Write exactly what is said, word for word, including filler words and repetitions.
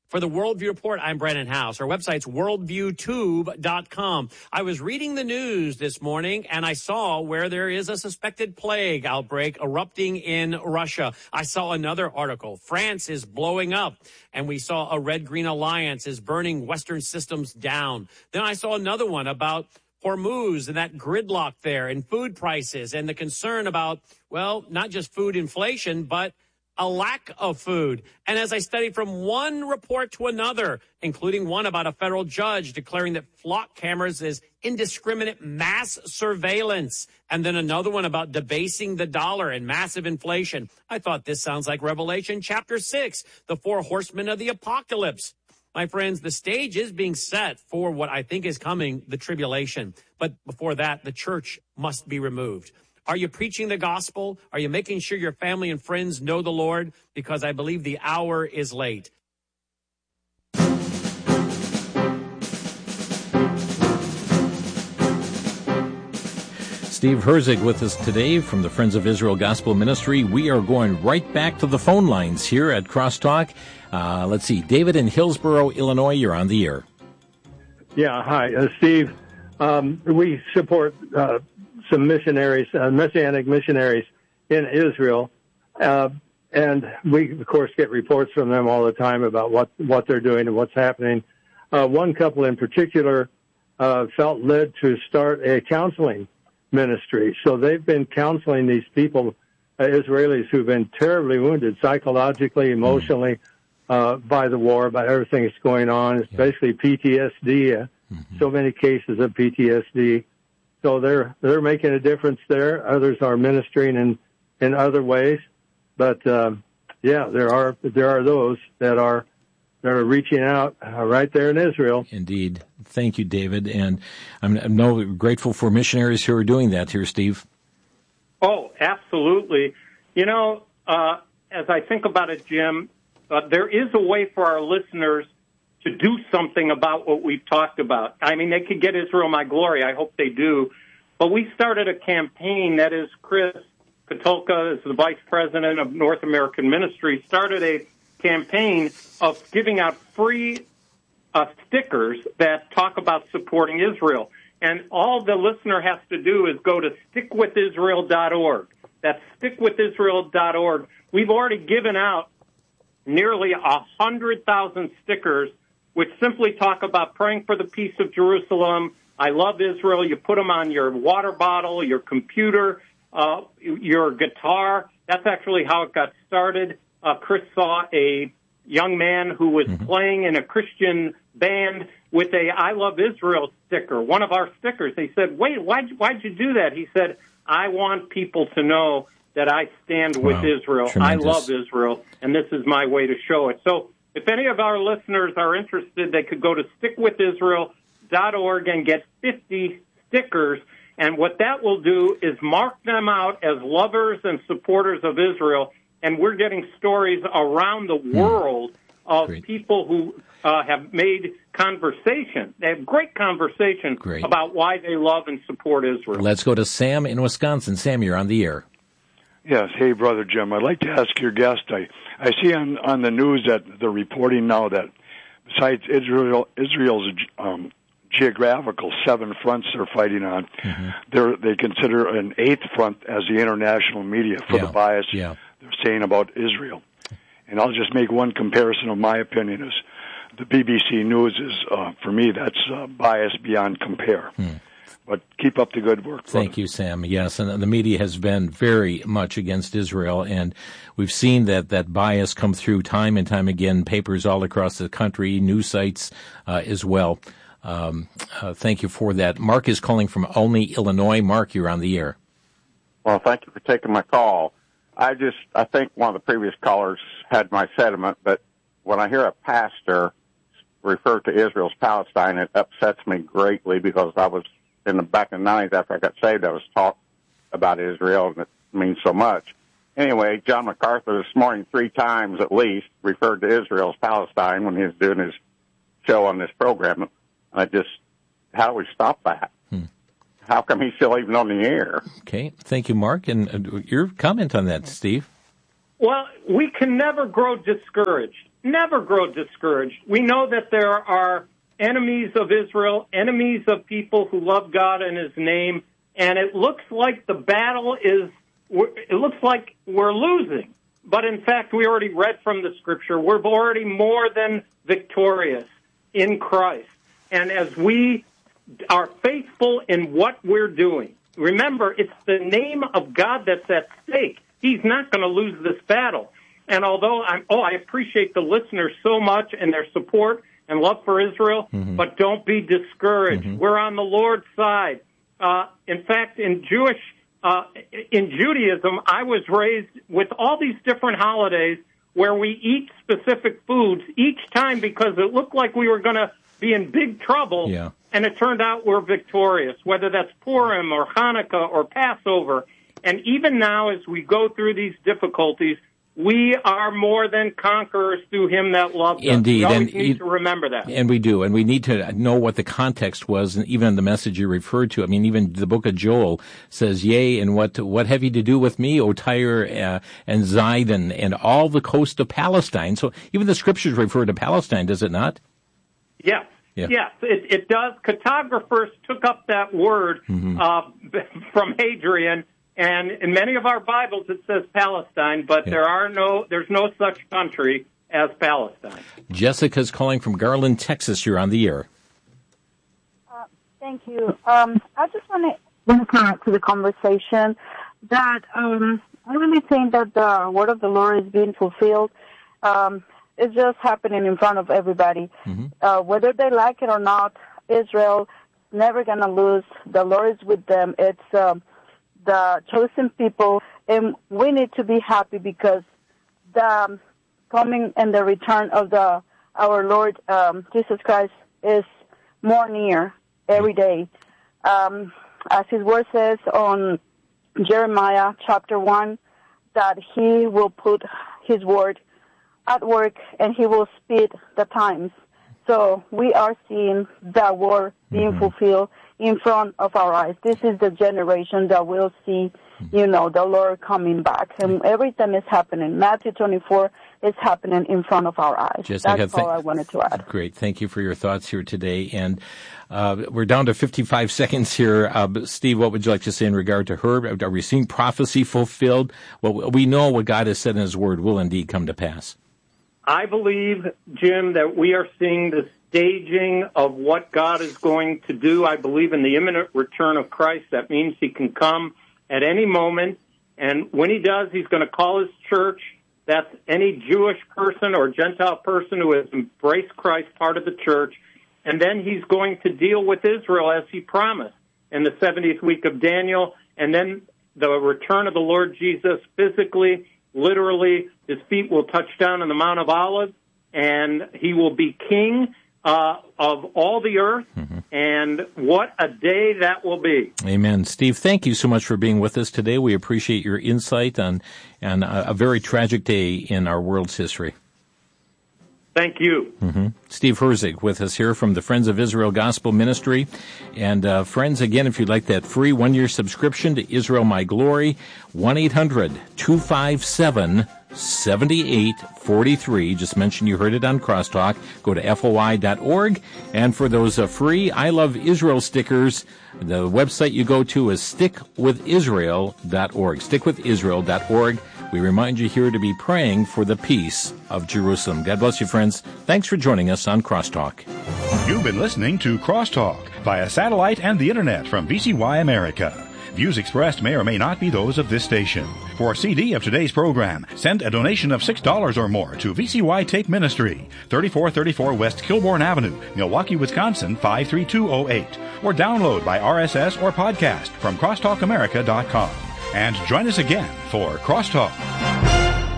For the Worldview Report, I'm Brennan House. Our website's worldview tube dot com. I was reading the news this morning, and I saw where there is a suspected plague outbreak erupting in Russia. I saw another article. France is blowing up, and we saw a Red-Green Alliance is burning Western systems down. Then I saw another one about Hormuz and that gridlock there and food prices and the concern about, well, not just food inflation, but a lack of food. And as I studied from one report to another, including one about a federal judge declaring that flock cameras is indiscriminate mass surveillance, and then another one about debasing the dollar and massive inflation, I thought this sounds like Revelation chapter six, the four horsemen of the apocalypse. My friends, the stage is being set for what I think is coming, the tribulation. But before that, the church must be removed. Are you preaching the gospel? Are you making sure your family and friends know the Lord? Because I believe the hour is late. Steve Herzig with us today from the Friends of Israel Gospel Ministry. We are going right back to the phone lines here at Crosstalk. Uh, let's see. David in Hillsborough, Illinois, you're on the air. Yeah, hi, uh, Steve. Um, we support uh, some missionaries, uh, Messianic missionaries in Israel. Uh, and we, of course, get reports from them all the time about what, what they're doing and what's happening. Uh, one couple in particular uh, felt led to start a counseling ministry. So they've been counseling these people, uh, Israelis, who've been terribly wounded psychologically, emotionally, uh, by the war, by everything that's going on. It's yeah. basically P T S D, uh, mm-hmm. so many cases of P T S D. So they're they're making a difference there. Others are ministering in, in other ways. But, um, yeah, there are there are those that are that are reaching out uh, right there in Israel. Indeed. Thank you, David. And I'm, I'm no grateful for missionaries who are doing that here, Steve. Oh, absolutely. You know, uh, as I think about it, Jim, uh, there is a way for our listeners to do something about what we've talked about. I mean, they could get Israel My Glory. I hope they do. But we started a campaign, that is Chris Katulka, is the vice president of North American Ministry, started a campaign of giving out free uh, stickers that talk about supporting Israel. And all the listener has to do is go to stick with israel dot org. That's stick with israel dot org. We've already given out nearly one hundred thousand stickers which simply talk about praying for the peace of Jerusalem. I love Israel. You put them on your water bottle, your computer, uh, your guitar. That's actually how it got started. Uh, Chris saw a young man who was mm-hmm. playing in a Christian band with a I Love Israel sticker, one of our stickers. He said, wait, why'd, why'd you do that? He said, I want people to know that I stand with wow. Israel. Tremendous. I love Israel, and this is my way to show it. So if any of our listeners are interested, they could go to stick with israel dot org and get fifty stickers. And what that will do is mark them out as lovers and supporters of Israel. And we're getting stories around the world of great. people who uh, have made conversation. They have great conversation great. about why they love and support Israel. Let's go to Sam in Wisconsin. Sam, you're on the air. Yes. Hey, Brother Jim. I'd like to ask your guest. I, I see on, on the news that they're reporting now that besides Israel, Israel's um, geographical seven fronts they're fighting on, mm-hmm. they're, they consider an eighth front as the international media for yeah. the bias yeah. they're saying about Israel. And I'll just make one comparison of my opinion is the B B C News is, uh, for me, that's uh, bias beyond compare. Hmm. But keep up the good work. Brother. Thank you, Sam. Yes, and the media has been very much against Israel, and we've seen that, that bias come through time and time again, papers all across the country, news sites uh, as well. Um, uh, thank you for that. Mark is calling from Olney, Illinois. Mark, you're on the air. Well, thank you for taking my call. I just, I think one of the previous callers had my sentiment, but when I hear a pastor refer to Israel's Palestine, it upsets me greatly because I was, in the back in the nineties after I got saved, I was taught about Israel, and it means so much. Anyway, John MacArthur this morning three times at least referred to Israel as Palestine when he was doing his show on this program. I just, how do we stop that? Hmm. How come he's still even on the air? Okay. Thank you, Mark. And uh, your comment on that, Steve? Well, we can never grow discouraged. Never grow discouraged. We know that there are enemies of Israel, enemies of people who love God and His name, and it looks like the battle is, it looks like we're losing. But in fact, we already read from the Scripture, we're already more than victorious in Christ. And as we are faithful in what we're doing, remember, it's the name of God that's at stake. He's not going to lose this battle. And although I'm, oh, I appreciate the listeners so much and their support and love for Israel, mm-hmm. but don't be discouraged. Mm-hmm. We're on the Lord's side. Uh, in fact, in Jewish, uh, in Judaism, I was raised with all these different holidays where we eat specific foods each time because it looked like we were going to be in big trouble. Yeah. And it turned out we're victorious, whether that's Purim or Hanukkah or Passover. And even now, as we go through these difficulties, we are more than conquerors through Him that loves us. Indeed. We always and need you, to remember that. And we do. And we need to know what the context was, and even in the message you referred to. I mean, even the book of Joel says, yea, and what what have you to do with me, O Tyre uh, and Zidon, and all the coast of Palestine? So even the Scriptures refer to Palestine, does it not? Yes. Yeah. Yes, it, it does. Cartographers took up that word mm-hmm. uh, from Hadrian, and in many of our Bibles it says Palestine, but yeah. there are no, there's no such country as Palestine. Jessica's calling from Garland, Texas. You're on the air. Uh, thank you. Um, I just want to come to the conversation that um, I really think that the word of the Lord is being fulfilled. Um, It's just happening in front of everybody. Mm-hmm. Uh, whether they like it or not, Israel is never going to lose. The Lord is with them. It's uh, the chosen people, and we need to be happy because the coming and the return of the our Lord um, Jesus Christ is more near every day. Um, as His word says on Jeremiah chapter one, that He will put His word at work, and He will speed the times. So we are seeing that word being mm-hmm. fulfilled in front of our eyes. This is the generation that will see, you know, the Lord coming back. And everything is happening. Matthew twenty-four is happening in front of our eyes. Jessica, That's all I wanted to add. Great. Thank you for your thoughts here today. And uh, we're down to fifty-five seconds here. Uh, Steve, what would you like to say in regard to her? Are we seeing prophecy fulfilled? Well, we know what God has said in His word will indeed come to pass. I believe, Jim, that we are seeing the staging of what God is going to do. I believe in the imminent return of Christ. That means He can come at any moment. And when He does, He's going to call His church. That's any Jewish person or Gentile person who has embraced Christ, part of the church. And then He's going to deal with Israel as He promised in the seventieth week of Daniel. And then the return of the Lord Jesus physically, literally, His feet will touch down on the Mount of Olives, and He will be king uh, of all the earth. Mm-hmm. And what a day that will be. Amen. Steve, thank you so much for being with us today. We appreciate your insight on, on a, a very tragic day in our world's history. Thank you. Mm-hmm. Steve Herzig with us here from the Friends of Israel Gospel Ministry. And uh, friends, again, if you'd like that free one-year subscription to Israel My Glory, one eight hundred two five seven seven eight four three. Just mention you heard it on Crosstalk. Go to F O I dot org. And for those uh, free I Love Israel stickers, the website you go to is stick with israel dot org. stick with israel dot org. We remind you here to be praying for the peace of Jerusalem. God bless you, friends. Thanks for joining us on Crosstalk. You've been listening to Crosstalk via satellite and the Internet from V C Y America. Views expressed may or may not be those of this station. For a C D of today's program, send a donation of six dollars or more to V C Y Tape Ministry, thirty-four thirty-four West Kilbourne Avenue, Milwaukee, Wisconsin, five three two oh eight. Or download by R S S or podcast from crosstalk america dot com. And join us again for Crosstalk.